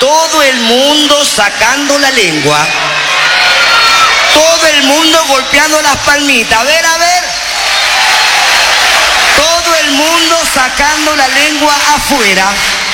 todo el mundo sacando la lengua. Todo el mundo golpeando las palmitas. A ver, a ver. Todo el mundo sacando la lengua afuera.